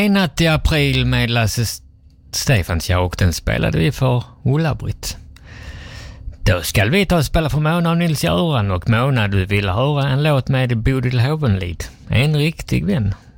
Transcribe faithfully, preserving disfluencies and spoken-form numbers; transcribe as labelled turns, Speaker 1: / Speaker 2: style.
Speaker 1: En natt i april med Lasse Stefansson och den spelade vi för Ulla-Britt. Då ska vi ta och spela för Mona och Nils Göran och Mona, du vill höra en låt med Bodil Hovenlid. En riktig vän.